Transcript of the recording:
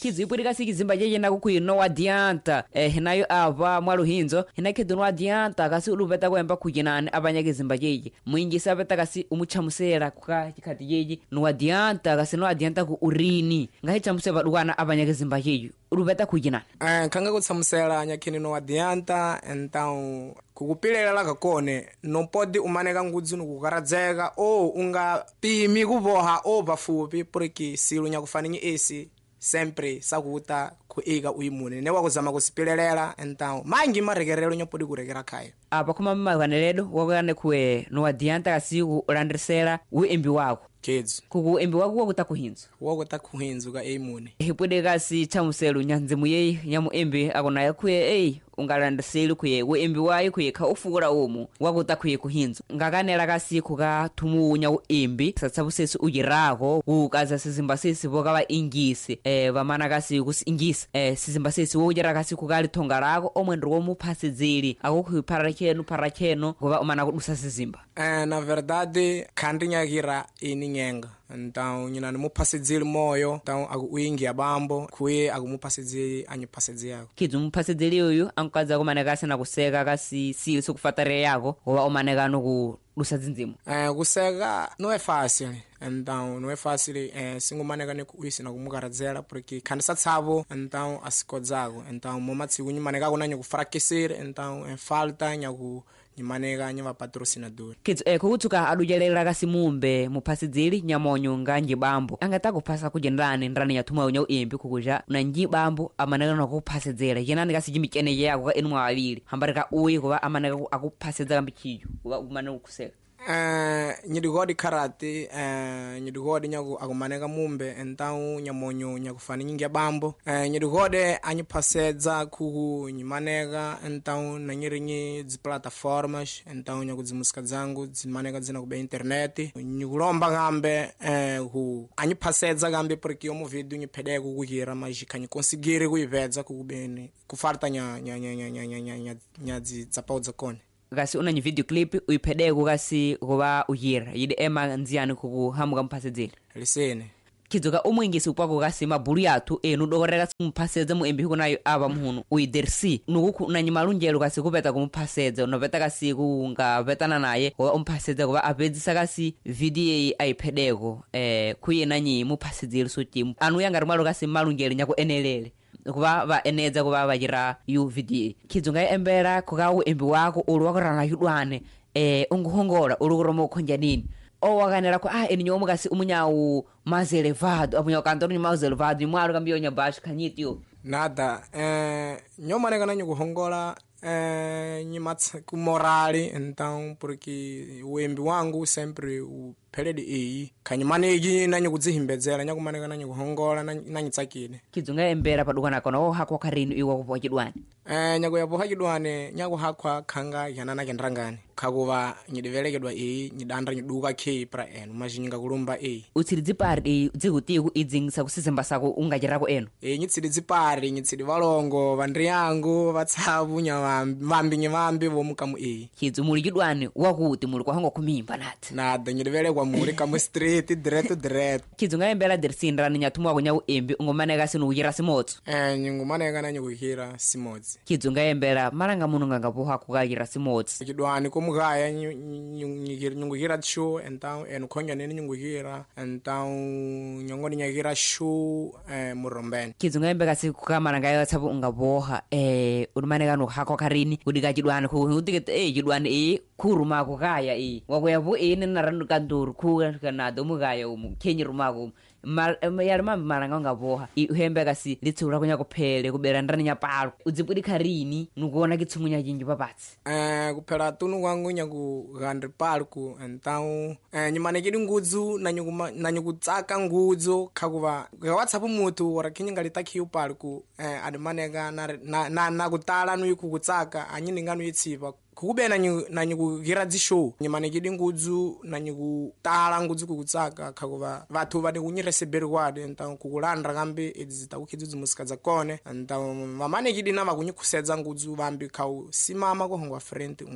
kizipurika sikizimba jeje nakukwino wadianta hinayo ava mwaluhinzo hinakedo no adianta kasi uluveta kwemba kujinani abanyakizimba jeje mwingi sabeta kasi umuchamusera kuka kikati jeje no adianta kasi no adianta ku urini ngahichamuseba lukana abanyakizimba jeje uluveta kujinani kanga kutsamusela nyakini no adianta então kukupilelela kakone no pode umaneka ngudzi nukukaradzeka o unga pimi kuvoha o vafupi porque silu nyakufaninyi esi sempre sakuta kuiga uimune ne wakuzama kusipilelela então mangi marekerero nyopodi kurekera khayo apa kuma makaneledo wakane kuwe no adianta kasi ulandrisela uembi wako kids kuku embi wako wakuta kuhinzu ka imune hipode kasi chamuselu nyanzimu yeyi nyamu embi akona kuye ungalandiseli kuye uembi wayi kuye kha ufukula umu wakuta kuye kuhinzu ngakanela kasi kuka thumunya uembi satsabusesi ujirako ukaza sizimba sesi boka ingisi vamana kasi kusingisi sizimba sesi wojira kasi kukali thonga lako omwendo womuphasizili akukhipara keno ngoba umana kudusa sizimba na verdade khandinyakira ininyenga então nyina nimuphasizili moyo então akuingi abambo kuye akumuphasizili anyiphasizili yako kidzo muphasizili uyu ankaza kumaneka kasi nakuseka kasi sili sokufatare yako ngoba umaneka nokudusa zinzimu kuseka no é fácil então não é fácil singumaneka nikuisi nakumukaradzela porque khandisatsavo então asikodzako então momatsiku nyimaneka kunanya kufrakisira então falta nyaku nyimaneka nyava patrocinador kidzo kukutsuka adujelela kasi mumbe muphasizili nyamonyo nganji bambo angatakuphasa kujendani ndani yathuma unya uembi kukuja nanji bambo amaneka nakuphasizela yenani kasi jimikene yako ka enu mwavili hambarika uyi kuva amaneka akuphasizela mbichiyo kuva umaneka kuseka nyidigodi karate nyidigodi nyaku akumaneka mumbe então nyamonyo nyakufani nyingi bambo nyidigodi anyiphasedza kuku nyimaneka então nanyirinyi plataformas então nyakudzimusika zangu zimaneka zina kube internet nyikulomba ngambe ku anyiphasedza ngambe porque yomo video nyiphedeka kukuhira mas kanyikonsigire kuivedza kukubeni kufarta nya dzapauza kone kasi unanyi video clip uiphedeko kasi kuba uyira yide ema nziani kukuhamuka mphasedzeli lisene kidzoka umwingisi upako kasi mabulu yathu nudokoreka kumphaseza muembi kunayo aba muhunu uidersi nuku nanyi malunjelo kasi kupeta kumphaseza unopeta kasi kungapetana naye kuba umphaseza kuba apedzisa kasi video aiphedeko kuye nanyi muphasedzeli soti anu yangari malo kasi malunjelo nyako enelele kuba va enedza kuba vajira yu video kidzonga embera kukawu embi wako ulwakorana yudwane unguhongola ulukuromo khonja nini owakanela ku eninyomo kasi umunyawu mazelevado amunyawu kantoro mazelevado imwalo kambiyo nyabashi khanyityo nada nyoma neka nyukuhongola nyimatsa ku morali então porque uembi wangu sempre upheledi khanyimaneki nanyikudzihimbedzera nyakumaneka nanyikuhongola nanyitsakile kidzonga embera padukana kono hakwa kharini iwa kupoha chidwane nyakuyapoha chidwane nyakuhakwa khanga yanana kendrangani khakuva nyidivelekedwa nyidandra nyiduka khe pra enu mas nyingakulumba utsiri dzipari dzikutiku idzingisa kusizimba sako ungachirako enu nyitsiri dzipari nyitsiri valongo vandri yangu vatsavu nyavambi vomukamu kidzo muli chidwane wakuti muli kwahongo kumimba nada nyidivelekedwa muli kamu street direto kidzo ngaembera dirsindrani nyatumwa kunya uembi ungomaneka sinukuchira simodzi nyingumaneka nanyikuhira simodzi kidzo ngaembera malanga muno ngangapoha kukachira simodzi chidwane komukaya nyinguhira tsho então enukhonja nene nyinguhira então nyongoni nyakira shu murombeni kidzo ngaembe kasi kukamana ngayo tsapo ungapoha ulimaneka nukhakwa kharini kudika chidwane kutikete chidwane khuruma kukaya wakuyapo ninarandu kanturu kanado mukaya khenyi rumako yalimambi malanga ungapoha uhembe kasi litsula kunya kuphele kubera ndani nyapalo udzipudi kharini nukuona kitsumunya chinji papatsi kuphela tunu kwangu nyakugandri palku então nyimanekedi ngudzu nanyikutsaka ngudzu khakuva kawatsapo mutu warakhinyi ngalitakhiyu palku adimaneka nakutala nuyikukutsaka anyininganu yitsipa kukubena nanyikuhira dzishow nyimanekedi ngudzu nanyikutala ngudzu kukutsaka khakuva vathu vani kunyireseberi kwade então kukulandra kambe edzitakukhidzu dzimusika dzakone então vamanekedi navakunyikhusedza ngudzu vambi khawu simama kuhongwa frente